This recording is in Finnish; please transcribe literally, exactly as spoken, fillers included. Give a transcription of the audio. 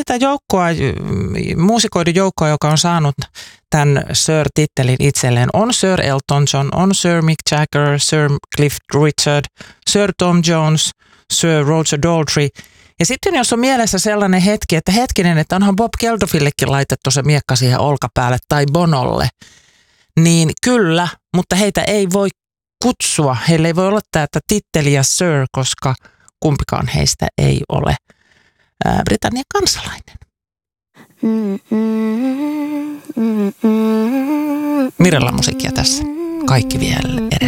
tätä joukkoa, muusikoiden joukkoa, joka on saanut tämän Sir-tittelin itselleen, on Sir Elton John, on Sir Mick Jagger, Sir Cliff Richard, Sir Tom Jones, Sir Roger Daltrey. Ja sitten jos on mielessä sellainen hetki, että hetkinen, että onhan Bob Geldofillekin laitettu se miekka siihen olkapäälle tai Bonolle, niin kyllä, mutta heitä ei voi kutsua, heillä ei voi olla tätä titteliä Sir, koska kumpikaan heistä ei ole ää, Britannian kansalainen. Mirella musiikkia tässä. Kaikki vielä edellä.